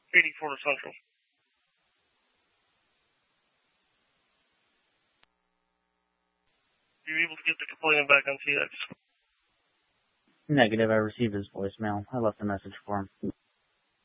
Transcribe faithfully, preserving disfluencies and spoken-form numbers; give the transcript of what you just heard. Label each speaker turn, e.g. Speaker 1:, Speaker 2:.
Speaker 1: eighty-four to Central. Are you able to get the complainant back on T X?
Speaker 2: Negative, I received his voicemail. I left a message for him.